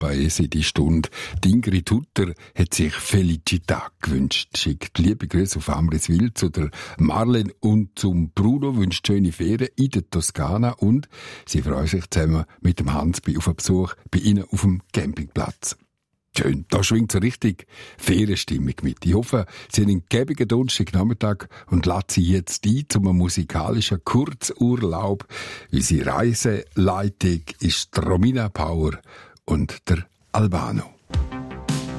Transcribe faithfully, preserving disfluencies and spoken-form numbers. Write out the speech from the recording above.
Paese die Stunde. Die Ingrid Hutter hat sich Felicità gewünscht. Schickt liebe Grüße auf Amriswil zu der Marlen und zum Bruno, wünscht schöne Ferien in der Toskana und sie freuen sich zusammen mit dem Hans auf einen Besuch bei ihnen auf dem Campingplatz. Schön, da schwingt so richtig Ferienstimmung mit. Ich hoffe, Sie haben einen gäbigen Donnerstagnachmittag und laden Sie jetzt ein zu einem musikalischen Kurzurlaub. Unsere Reiseleitung ist Romina Power und der Albano.